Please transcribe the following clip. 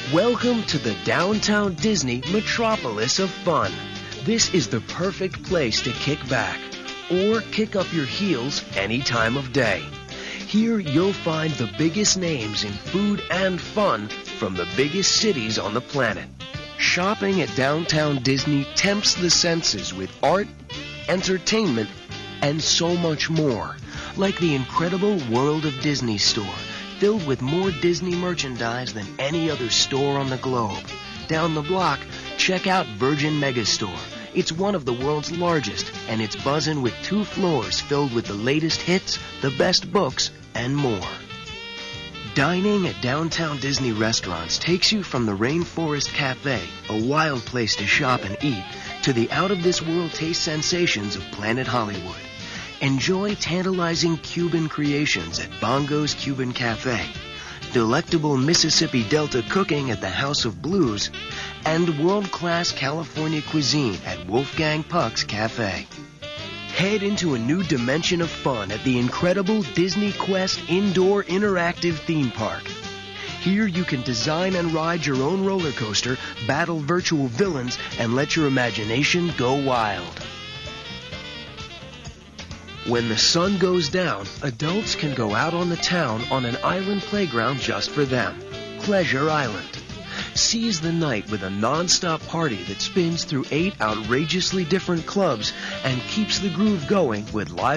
Welcome to the Downtown Disney Metropolis of Fun. This is the perfect place to kick back or kick up your heels any time of day. Here you'll find the biggest names in food and fun from the biggest cities on the planet. Shopping at Downtown Disney tempts the senses with art, entertainment, and so much more, like the incredible World of Disney store, filled with more Disney merchandise than any other store on the globe. Down the block, check out Virgin Megastore. It's one of the world's largest, and it's buzzing with 2 floors filled with the latest hits, the best books, and more. Dining at Downtown Disney restaurants takes you from the Rainforest Cafe, a wild place to shop and eat, to the out-of-this-world taste sensations of Planet Hollywood. Enjoy tantalizing Cuban creations at Bongo's Cuban Cafe, delectable Mississippi Delta cooking at the House of Blues, and world-class California cuisine at Wolfgang Puck's Cafe. Head into a new dimension of fun at the incredible Disney Quest Indoor Interactive Theme Park. Here you can design and ride your own roller coaster, battle virtual villains, and let your imagination go wild. When the sun goes down, adults can go out on the town on an island playground just for them, Pleasure Island. Seize the night with a non-stop party that spins through 8 outrageously different clubs and keeps the groove going with live